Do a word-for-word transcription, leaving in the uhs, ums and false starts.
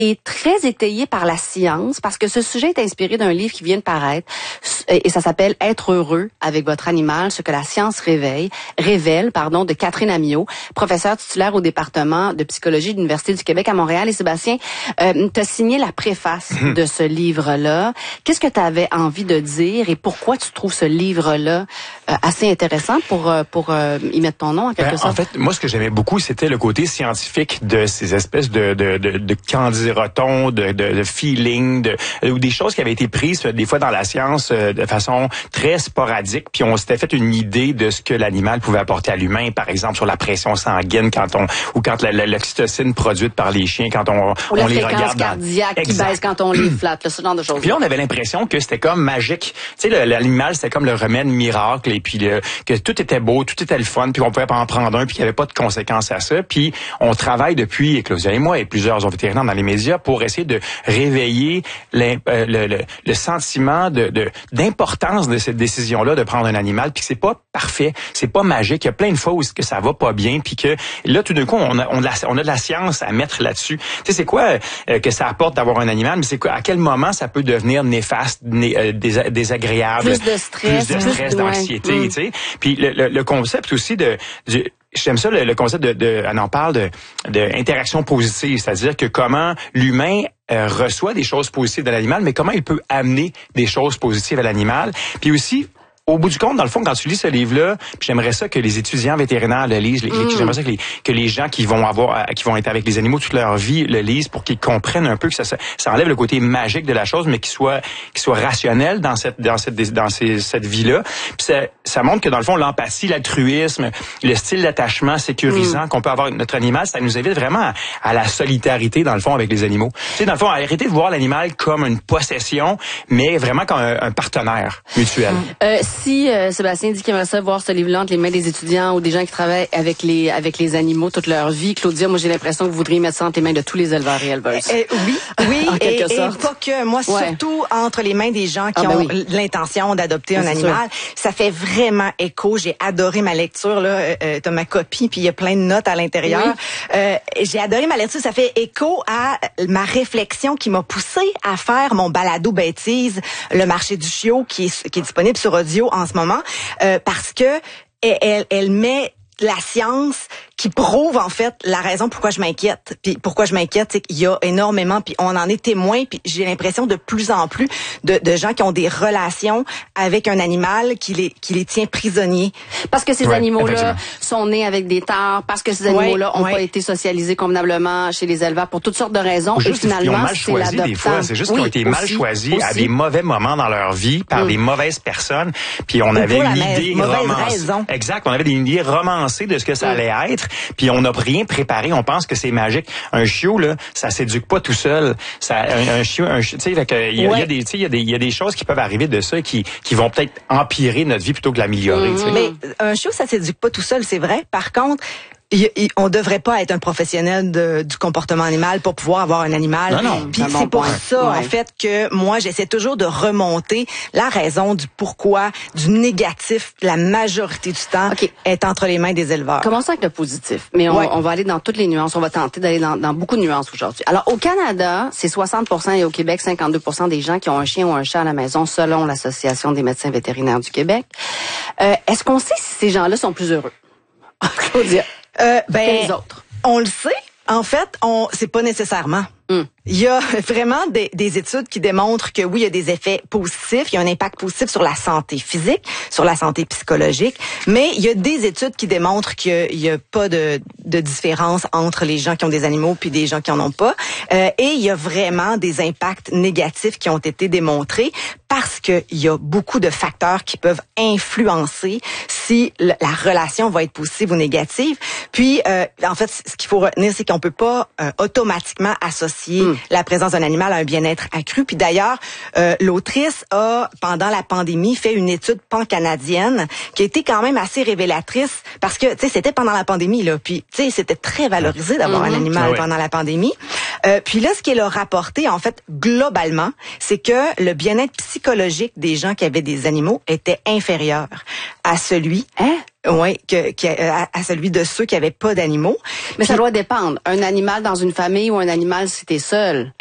est très étayé par la science parce que ce sujet est inspiré d'un livre qui vient de paraître et ça s'appelle Être heureux avec votre animal, ce que la science réveille, révèle, pardon, de Catherine Amiot, professeure titulaire au département de psychologie de l'Université du Québec à Montréal. Et Sébastien, euh, tu as signé la préface de ce livre-là. Qu'est-ce que tu avais envie de dire et pourquoi tu trouves ce livre-là euh, assez intéressant pour euh, pour euh, y mettre ton nom en quelque ben, sorte? En fait, moi, ce que j'aimais beaucoup, c'était le côté scientifique de ces espèces de de de, de candirotons, de, de de feeling, de ou des choses qui avaient été prises des fois dans la science euh, de façon très sporadique, puis on s'était fait une idée de ce que l'animal pouvait apporter à l'humain, par exemple sur la pression sanguine quand on ou quand la, la, l'oxytocine produite par les chiens quand on ou on la les regarde dans... cardiaque qui baisse quand on les flatte, là, ce genre de choses. Puis là, on avait l'impression que c'était comme magique. Tu sais, l'animal, c'était comme le remède miracle, et puis le, que tout était beau, tout était le fun, puis qu'on pouvait pas en prendre un, puis qu'il n'y avait pas de conséquences à ça. Puis on travaille depuis, Claudia et moi, et plusieurs autres vétérinaires dans les médias, pour essayer de réveiller euh, le, le, le sentiment de, de d'importance de cette décision-là de prendre un animal, puis que c'est pas parfait, c'est pas magique. Il y a plein de fois où que ça va pas bien, puis que là, tout d'un coup, on a, on a, de la, on a de la science à mettre là-dessus. Tu sais, c'est quoi euh, que ça apporte d'avoir un animal, mais c'est quoi, à quel moment ça peut devenir néfaste, né, euh, dés, désagréable, plus de stress, plus de stress, d'anxiété, ouais. tu sais. Puis le, le, le concept aussi de, de j'aime ça le, le concept de, de on en parle de, de interaction positive, c'est-à-dire que comment l'humain euh, reçoit des choses positives de l'animal, mais comment il peut amener des choses positives à l'animal. Puis aussi, au bout du compte, dans le fond, quand tu lis ce livre-là, puis j'aimerais ça que les étudiants vétérinaires le lisent, les, mm. j'aimerais ça que les, que les gens qui vont avoir, qui vont être avec les animaux toute leur vie le lisent pour qu'ils comprennent un peu que ça, ça, ça enlève le côté magique de la chose, mais qu'ils soient, qu'ils soient rationnels dans cette, dans cette, dans ces, cette vie-là. Puis ça, ça montre que dans le fond, l'empathie, l'altruisme, le style d'attachement sécurisant mm. qu'on peut avoir avec notre animal, ça nous évite vraiment à, à la solidarité dans le fond avec les animaux. Tu sais, dans le fond, arrêter de voir l'animal comme une possession, mais vraiment comme un, un partenaire mutuel. Euh, Si euh, Sébastien dit qu'il aimerait ça voir ce livre-là entre les mains des étudiants ou des gens qui travaillent avec les avec les animaux toute leur vie, Claudia, moi j'ai l'impression que vous voudriez mettre ça entre les mains de tous les éleveurs et éleveuses. Euh, oui, oui, en et, quelque et sorte. pas que. Moi, ouais. surtout entre les mains des gens qui ah, ben ont oui. l'intention d'adopter un animal. Sûr. Ça fait vraiment écho. J'ai adoré ma lecture. Là, euh, t'as ma copie, puis il y a plein de notes à l'intérieur. Oui. Euh, j'ai adoré ma lecture. Ça fait écho à ma réflexion qui m'a poussée à faire mon balado bêtise, le marché du chiot, qui est, qui est disponible sur audio en ce moment. Euh, parce que elle, elle met la science qui prouve en fait la raison pourquoi je m'inquiète. Puis pourquoi je m'inquiète, c'est qu'il y a énormément, puis on en est témoin, puis j'ai l'impression de plus en plus de, de gens qui ont des relations avec un animal qui les qui les tient prisonniers. Parce que ces ouais, animaux-là sont nés avec des tares, parce que ces animaux-là ont ouais. pas été socialisés convenablement chez les éleveurs pour toutes sortes de raisons. Ou juste et finalement, ils ont mal choisi des fois. C'est juste oui, qu'ils ont été aussi, mal choisis aussi. à des mauvais moments dans leur vie par mm. des mauvaises personnes. Puis on Ou avait une la idée romancée. Exact. On avait des idées romancées de ce que ça mm. allait être. Puis on n'a rien préparé. On pense que c'est magique. Un chiot là, ça s'éduque pas tout seul. Ça, un, un chiot, un, tu sais, fait que il y, ouais. y a des, tu sais, il y a des, il y a des choses qui peuvent arriver de ça qui, qui vont peut-être empirer notre vie plutôt que l'améliorer. Mm. Mais un chiot, ça s'éduque pas tout seul, c'est vrai. Par contre, Il, il, on devrait pas être un professionnel de, du comportement animal pour pouvoir avoir un animal. Non, non. Puis c'est bon pour point. ça, ouais. en fait, que moi, j'essaie toujours de remonter la raison du pourquoi, du négatif, la majorité du temps, okay. est entre les mains des éleveurs. Commençons avec le positif. Mais on, ouais. on va aller dans toutes les nuances. On va tenter d'aller dans, dans beaucoup de nuances aujourd'hui. Alors, au Canada, c'est soixante pour cent et au Québec, cinquante-deux pour cent des gens qui ont un chien ou un chat à la maison, selon l'Association des médecins vétérinaires du Québec. Euh, est-ce qu'on sait si ces gens-là sont plus heureux? Claudia. Euh, ben, que les autres. On le sait. En fait, on c'est pas nécessairement. Mm. Il y a vraiment des, des études qui démontrent que oui, il y a des effets positifs, il y a un impact positif sur la santé physique, sur la santé psychologique, mais il y a des études qui démontrent qu'il y a pas de, de différence entre les gens qui ont des animaux puis des gens qui en ont pas. Euh, et il y a vraiment des impacts négatifs qui ont été démontrés parce que il y a beaucoup de facteurs qui peuvent influencer si la relation va être positive ou négative. Puis, euh, en fait, ce qu'il faut retenir, c'est qu'on peut pas euh, automatiquement associer mm. la présence d'un animal à un bien-être accru. Puis d'ailleurs, euh, l'autrice a, pendant la pandémie, fait une étude pan-canadienne qui a été quand même assez révélatrice parce que, tu sais, c'était pendant la pandémie, là. Puis, tu sais, c'était très valorisé d'avoir mm-hmm. un animal ah ouais. pendant la pandémie. Euh, puis là, ce qu'elle a rapporté, en fait, globalement, c'est que le bien-être psychologique des gens qui avaient des animaux était inférieur à celui hein? Oui, que, que à, à celui de ceux qui avaient pas d'animaux. Mais Puis, ça doit dépendre. Un animal dans une famille ou un animal si t'es seul.